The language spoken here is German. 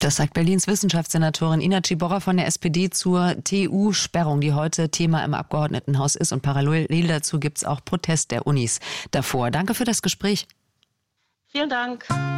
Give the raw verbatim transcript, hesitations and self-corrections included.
Das sagt Berlins Wissenschaftssenatorin Ina Ciborra von der S P D zur T U-Sperrung, die heute Thema im Abgeordnetenhaus ist. Und parallel dazu gibt es auch Protest der Unis davor. Danke für das Gespräch. Vielen Dank.